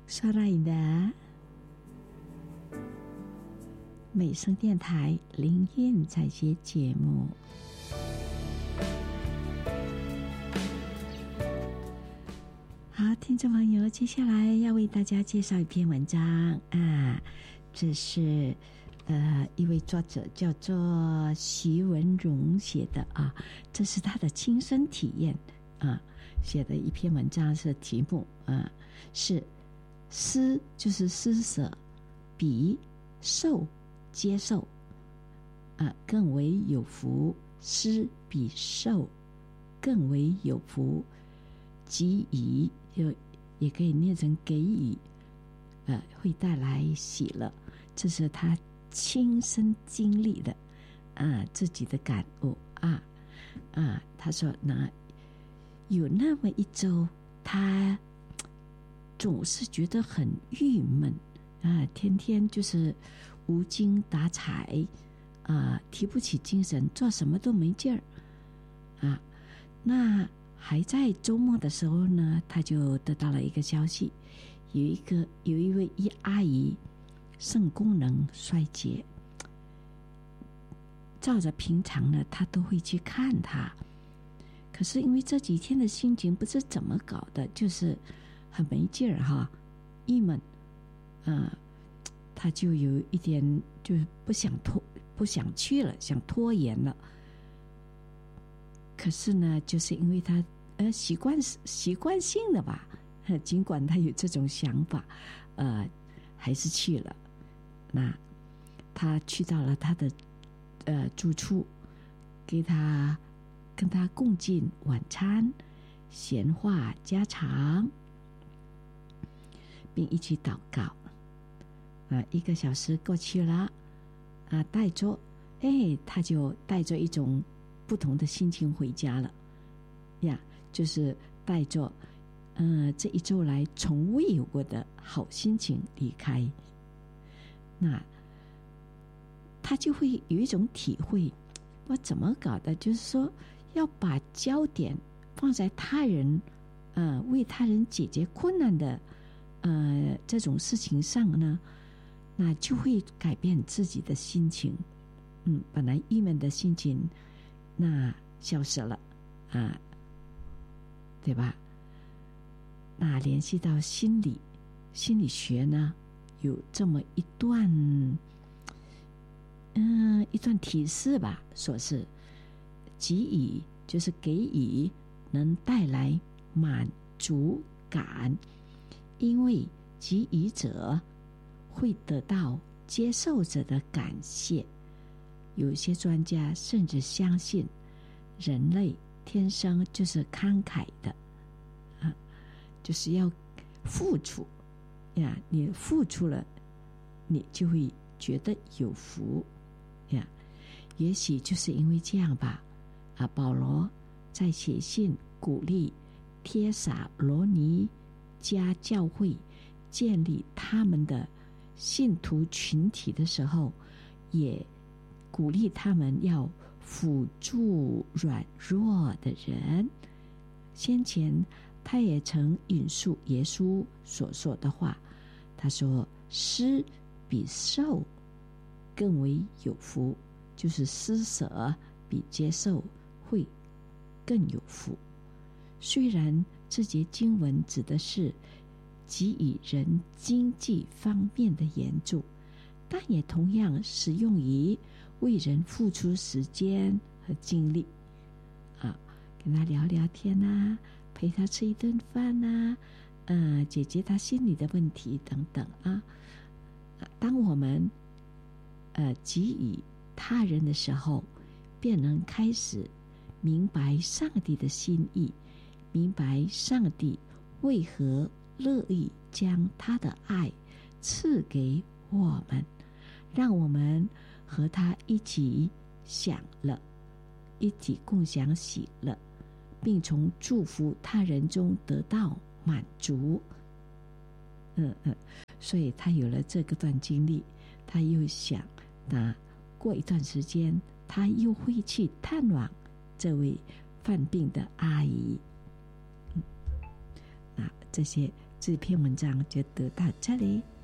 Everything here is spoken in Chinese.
살아있다美声电台灵韵采集节目。好，听众朋友，接下来要为大家介绍一篇文章啊，这是一位作者叫做徐文荣写的啊，这是他的亲身体验啊写的一篇文章，是题目啊是施就是施舍，比受接受更为有福，施比受更为有福，给予也可以念成给予会带来喜乐，这是他亲身经历的自己的感悟他说呢，有那么一周他总是觉得很郁闷天天就是无精打采提不起精神，做什么都没劲儿那还在周末的时候呢，他就得到了一个消息，有一位阿姨肾功能衰竭，照着平常呢他都会去看她，可是因为这几天的心情不知怎么搞的，就是很没劲儿郁闷他就有一点就是不想去了，想拖延了。可是呢，就是因为他习惯性的吧，尽管他有这种想法，还是去了。那他去到了他的住处，跟他共进晚餐，闲话家常，并一起祷告。1个小时过去了他就带着一种不同的心情回家了就是带着这一周来从未有过的好心情离开。那他就会有一种体会，我怎么搞的，就是说要把焦点放在他人为他人解决困难的这种事情上呢，那就会改变自己的心情本来郁闷的心情那消失了对吧？那联系到心理学呢，有这么一段提示吧，说是给予就是给予能带来满足感，因为给予者会得到接受者的感谢。有些专家甚至相信人类天生就是慷慨的就是要付出你付出了，你就会觉得有福也许就是因为这样吧保罗在写信鼓励帖撒罗尼迦教会建立他们的信徒群体的时候，也鼓励他们要辅助软弱的人。先前他也曾引述耶稣所说的话，他说施比受更为有福，就是施舍比接受会更有福。虽然这节经文指的是给予人经济方面的援助，但也同样适用于为人付出时间和精力跟他聊聊天陪他吃一顿饭解决他心理的问题等等当我们给予他人的时候，便能开始明白上帝的心意，明白上帝为何乐意将他的爱赐给我们，让我们和他一起享乐，一起共享喜乐，并从祝福他人中得到满足。所以他有了这个段经历，他又想过一段时间他又会去探望这位犯病的阿姨这些这篇文章就读到这里。